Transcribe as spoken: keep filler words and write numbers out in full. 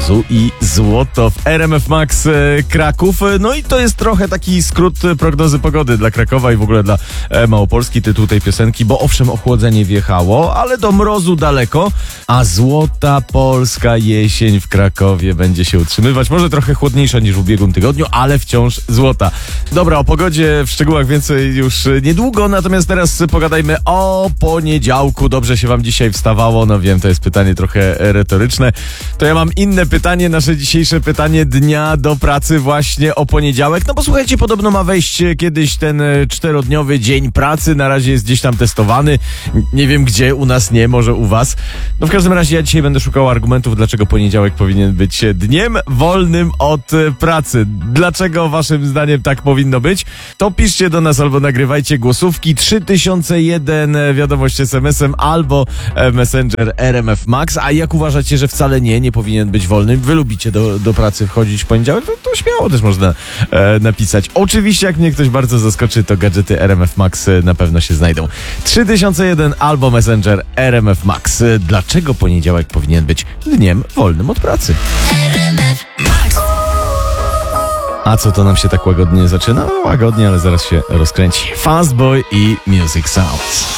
mrozu i złoto w R M F Max Kraków. No i to jest trochę taki skrót prognozy pogody dla Krakowa i w ogóle dla Małopolski, tytuł tej piosenki, bo owszem, ochłodzenie wjechało, ale do mrozu daleko, a złota polska jesień w Krakowie będzie się utrzymywać. Może trochę chłodniejsza niż w ubiegłym tygodniu, ale wciąż złota. Dobra, o pogodzie w szczegółach więcej już niedługo, natomiast teraz pogadajmy o poniedziałku. Dobrze się wam dzisiaj wstawało? No wiem, to jest pytanie trochę retoryczne. To ja mam inne pytanie, nasze dzisiejsze pytanie dnia do pracy właśnie o poniedziałek. No bo słuchajcie, podobno ma wejść kiedyś ten czterodniowy dzień pracy. Na razie jest gdzieś tam testowany. Nie wiem gdzie, u nas nie, może u was. No w każdym razie ja dzisiaj będę szukał argumentów, dlaczego poniedziałek powinien być dniem wolnym od pracy. Dlaczego waszym zdaniem tak powinno być? To piszcie do nas albo nagrywajcie głosówki trzy tysiące jeden wiadomość es em esem albo Messenger R M F Max. A jak uważacie, że wcale nie, nie powinien być wolny? Wy lubicie do, do pracy wchodzić w poniedziałek? To, to śmiało też można e, napisać. Oczywiście jak mnie ktoś bardzo zaskoczy, to gadżety R M F Max na pewno się znajdą. trzy tysiące jeden albo Messenger R M F Max. Dlaczego poniedziałek powinien być dniem wolnym od pracy? A co to nam się tak łagodnie zaczyna? No, łagodnie, ale zaraz się rozkręci. Fastboy i Music Sounds.